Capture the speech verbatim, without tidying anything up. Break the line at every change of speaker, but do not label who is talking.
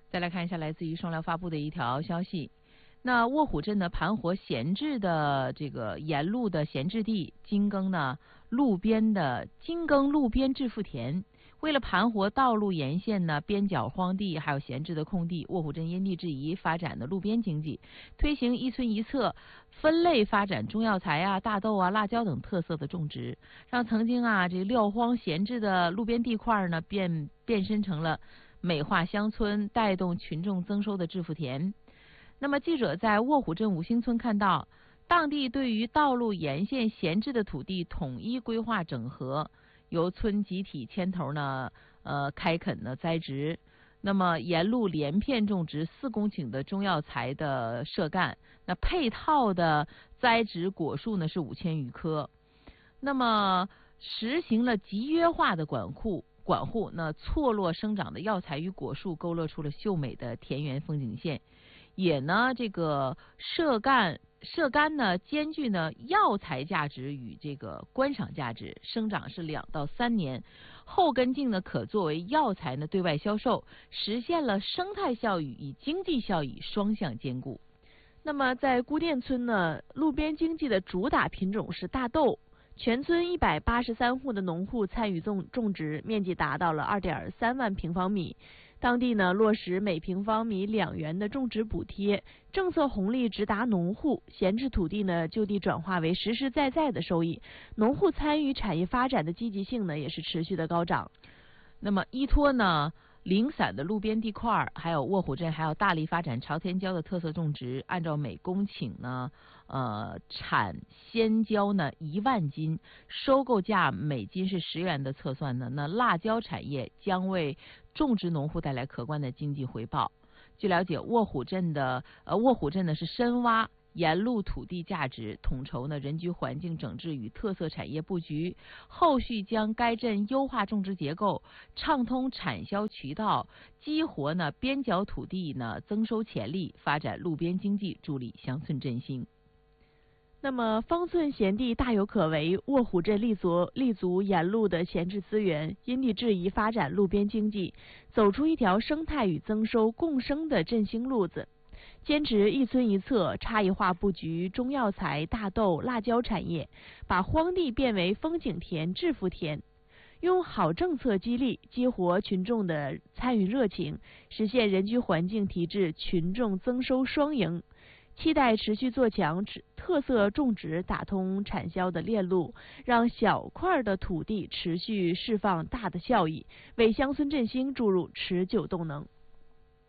再来看一下来自于双疗发布的一条消息。那卧虎镇呢，盘活闲置的这个沿路的闲置地，精耕呢路边的精耕路边致富田。为了盘活道路沿线呢边角荒地，还有闲置的空地，卧虎镇因地制宜发展的路边经济，推行一村一策，分类发展中药材啊、大豆啊、辣椒等特色的种植，让曾经啊这撂荒闲置的路边地块呢变变身成了美化乡村、带动群众增收的致富田。那么记者在卧虎镇五星村看到，当地对于道路沿线闲置的土地统一规划整合，由村集体牵头呢，呃，开垦呢栽植。那么沿路连片种植四公顷的中药材的设干，那配套的栽植果树呢是五千余棵。那么实行了集约化的管护。管护那错落生长的药材与果树，勾勒出了秀美的田园风景线。也呢，这个设干设干呢，兼具呢药材价值与这个观赏价值，生长是两到三年，后根茎呢可作为药材呢对外销售，实现了生态效益与经济效益双向兼顾。
那么在孤店村呢，路边经济的主打品种是大豆。全村一百八十三户的农户参与种种植，面积达到了二点三万平方米。当地呢落实每平方米两元的种植补贴，政策红利直达农户，闲置土地呢就地转化为实实在在的收益。农户参与产业发展的积极性呢也是持续的高涨。
那么依托呢零散的路边地块，还有卧虎镇还有大力发展朝天椒的特色种植，按照每公顷呢呃产鲜椒呢一万斤，收购价每斤是十元的测算呢，那辣椒产业将为种植农户带来可观的经济回报。据了解，卧虎镇的呃卧虎镇呢是深挖沿路土地价值，统筹呢人居环境整治与特色产业布局，后续将该镇优化种植结构，畅通产销渠道，激活呢边角土地呢增收潜力，发展路边经济，助力乡村振兴。
那么方寸闲地大有可为，卧虎镇立足立足沿路的闲置资源，因地制宜发展路边经济，走出一条生态与增收共生的振兴路子。坚持一村一策，差异化布局中药材、大豆、辣椒产业，把荒地变为风景田、致富田，用好政策激励，激活群众的参与热情，实现人居环境提质、群众增收双赢。期待持续做强特色种植，打通产销的链路，让小块的土地持续释放大的效益，为乡村振兴注入持久动能。